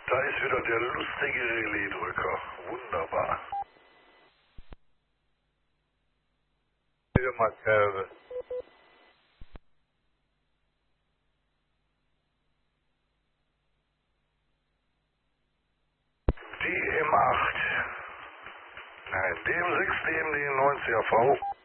Da ist wieder der lustige Relaisdrücker. Wunderbar. Firma Kelve. Die M8. Nein, DM6, DMD 90 AV.